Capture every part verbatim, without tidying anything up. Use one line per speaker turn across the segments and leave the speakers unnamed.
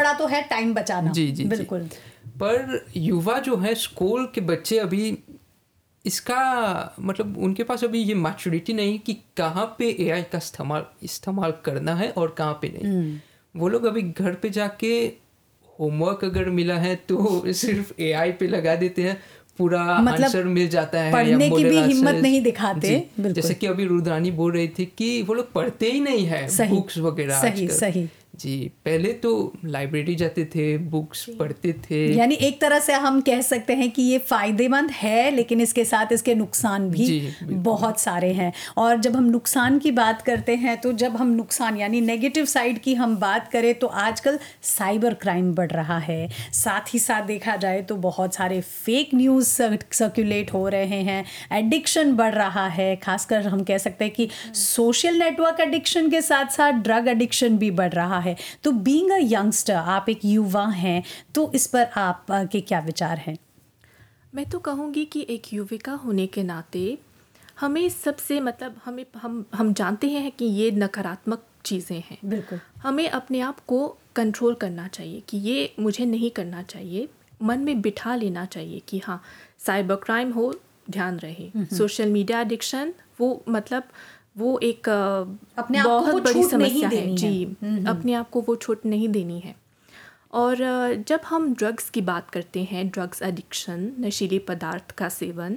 बड़ा तो है टाइम बचाना।
जी जी
बिल्कुल
जी। पर युवा जो है, स्कूल के बच्चे अभी इसका मतलब उनके पास अभी ये मैच्योरिटी नहीं कि कहाँ पे एआई का इस्तेमाल इस्तेमाल करना है और कहाँ पे नहीं। वो लोग अभी घर पे जाके होमवर्क अगर मिला है तो सिर्फ एआई पे लगा देते हैं, पूरा
मतलब
आंसर मिल जाता है,
पढ़ने
या
की भी
मॉडल
हिम्मत
आंसर्स।
नहीं दिखाते।
जी, जैसे कि अभी रुद्रानी बोल रही थी कि वो लोग पढ़ते ही नहीं है बुक्स वगैरह
सही
आजकल।
सही
जी, पहले तो लाइब्रेरी जाते थे, बुक्स पढ़ते थे।
यानी एक तरह से हम कह सकते हैं कि ये फायदेमंद है, लेकिन इसके साथ इसके नुकसान भी बहुत सारे हैं। और जब हम नुकसान की बात करते हैं तो जब हम नुकसान यानी नेगेटिव साइड की हम बात करें तो आजकल साइबर क्राइम बढ़ रहा है। साथ ही साथ देखा जाए तो बहुत सारे फेक न्यूज़ सर्कुलेट हो रहे हैं, एडिक्शन बढ़ रहा है। खासकर हम कह सकते हैं कि सोशल नेटवर्क एडिक्शन के साथ साथ ड्रग एडिक्शन भी बढ़ रहा है। है तो बीइंग अ यंगस्टर, आप एक युवा हैं, तो इस पर आप के क्या विचार हैं?
मैं तो कहूँगी कि एक युविका होने के नाते हमें सबसे मतलब हमें हम हम जानते हैं कि ये नकारात्मक चीज़ें हैं।
बिल्कुल,
हमें अपने आप को कंट्रोल करना चाहिए कि ये मुझे नहीं करना चाहिए। मन में बिठा लेना चाहिए कि हाँ, साइबर क्राइम हो, ध्यान रहे। सोशल मीडिया एडिक्शन वो मतलब वो एक
अपने आप
बहुत
को वो
बड़ी
छूट नहीं
समस्या है।
देनी
जी,
है।
अपने आप को वो छूट नहीं देनी है। और जब हम ड्रग्स की बात करते हैं, ड्रग्स एडिक्शन, नशीले पदार्थ का सेवन,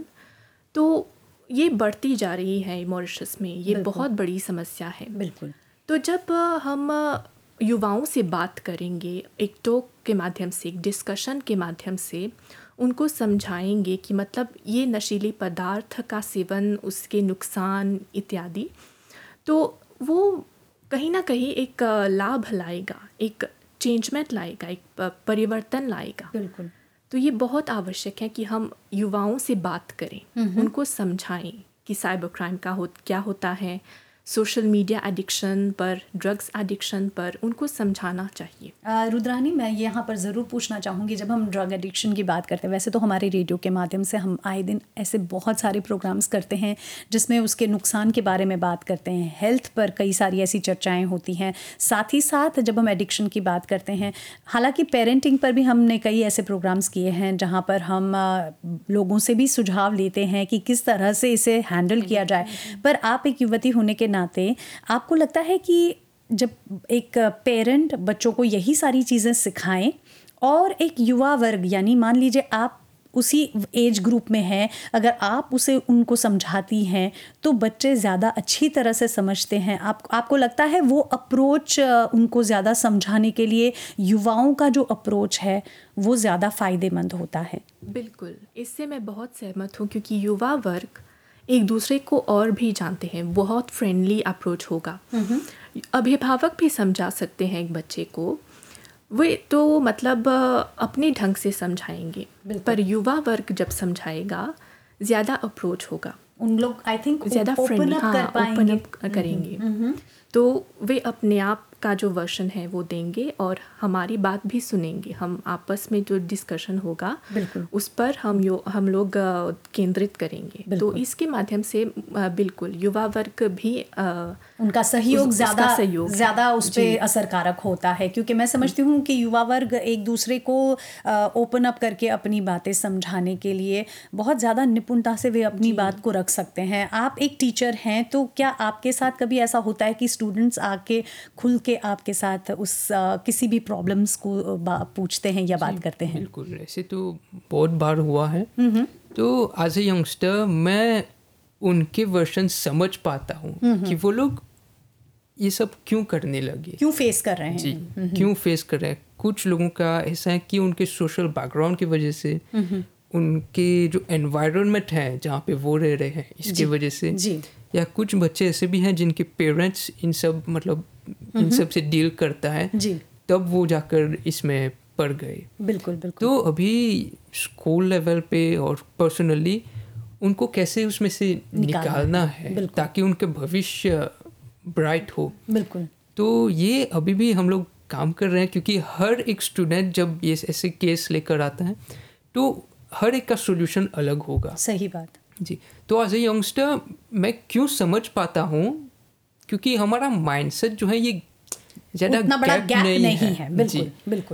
तो ये बढ़ती जा रही है मॉरिशस में। ये बहुत बड़ी समस्या है।
बिल्कुल।
तो जब हम युवाओं से बात करेंगे, एक टॉक के माध्यम से, एक डिस्कशन के माध्यम से उनको समझाएंगे कि मतलब ये नशीले पदार्थ का सेवन, उसके नुकसान इत्यादि, तो वो कहीं ना कहीं एक लाभ लाएगा, एक चेंजमेंट लाएगा, एक परिवर्तन लाएगा।
बिल्कुल।
तो ये बहुत आवश्यक है कि हम युवाओं से बात करें, उनको समझाएं कि साइबर क्राइम का हो क्या होता है, सोशल मीडिया एडिक्शन पर, ड्रग्स एडिक्शन पर उनको समझाना चाहिए।
रुद्रानी, मैं यहाँ पर ज़रूर पूछना चाहूँगी, जब हम ड्रग एडिक्शन की बात करते हैं, वैसे तो हमारे रेडियो के माध्यम से हम आए दिन ऐसे बहुत सारे प्रोग्राम्स करते हैं जिसमें उसके नुकसान के बारे में बात करते हैं, हेल्थ पर कई सारी ऐसी चर्चाएँ होती हैं। साथ ही साथ जब हम एडिक्शन की बात करते हैं, हालांकि पेरेंटिंग पर भी हमने कई ऐसे प्रोग्राम्स किए हैं जहाँ पर हम लोगों से भी सुझाव लेते हैं कि किस तरह से इसे हैंडल किया जाए। पर आप एक युवती होने के नाते आपको लगता है कि जब एक पेरेंट बच्चों को यही सारी चीज़ें सिखाएं और एक युवा वर्ग, यानी मान लीजिए आप उसी एज ग्रुप में हैं, अगर आप उसे उनको समझाती हैं तो बच्चे ज़्यादा अच्छी तरह से समझते हैं। आप आपको लगता है वो अप्रोच उनको ज़्यादा समझाने के लिए युवाओं का जो अप्रोच है वो ज़्यादा फ़ायदेमंद होता है?
बिल्कुल, इससे मैं बहुत सहमत हूँ, क्योंकि युवा वर्ग एक दूसरे को और भी जानते हैं, बहुत फ्रेंडली अप्रोच होगा। अभिभावक भी समझा सकते हैं एक बच्चे को, वे तो मतलब अपने ढंग से समझाएंगे, पर युवा वर्ग जब समझाएगा ज़्यादा अप्रोच होगा।
उन लोग आई थिंक
ज़्यादा फ्रेंडली ओपन अप करेंगे, तो वे अपने आप का जो वर्शन है वो देंगे और हमारी बात भी सुनेंगे। हम आपस में जो डिस्कशन होगा उस पर हम यो हम लोग केंद्रित करेंगे। तो इसके माध्यम से बिल्कुल युवा वर्ग भी आ,
उनका सहयोग ज़्यादा ज़्यादा उस पर असरकारक होता है, क्योंकि मैं समझती हूँ कि युवा वर्ग एक दूसरे को ओपन अप करके अपनी बातें समझाने के लिए बहुत ज़्यादा निपुणता से वे अपनी बात को रख सकते हैं। आप एक टीचर हैं, तो क्या आपके साथ कभी ऐसा होता है कि स्टूडेंट्स आके खुल के आपके साथ उस आ, किसी भी प्रॉब्लम्स को पूछते हैं या बात करते हैं?
बिल्कुल, ऐसे तो बहुत बार हुआ है। तो एज ए यंगस्टर मैं उनके वर्शन समझ पाता हूँ कि वो लोग ये सब क्यों करने लगे,
क्यों फेस कर रहे हैं।
जी, क्यों फेस कर रहे हैं। कुछ लोगों का ऐसा है कि उनके सोशल बैकग्राउंड की वजह से, उनके जो एनवायरनमेंट है जहाँ पे वो रह रहे हैं इसकी वजह से,
जी। या
कुछ बच्चे ऐसे भी हैं जिनके पेरेंट्स इन सब मतलब इन सब से डील करता है,
जी,
तब वो जाकर इसमें पड़ गए।
बिल्कुल बिल्कुल।
तो अभी स्कूल लेवल पे और पर्सनली उनको कैसे उसमें से निकालना है, है ताकि उनके भविष्य ब्राइट हो।
बिल्कुल।
तो ये अभी भी हम लोग काम कर रहे हैं, क्योंकि हर एक स्टूडेंट जब ये ऐसे केस लेकर आता है तो हर एक का सोल्यूशन अलग होगा।
सही बात
जी। तो एज ए यंगस्टर मैं क्यों समझ पाता हूँ, क्योंकि हमारा माइंडसेट जो है ये ज़्यादा
उतना बड़ा गैप नहीं, नहीं है, है। बिल्कुल बिल्कुल।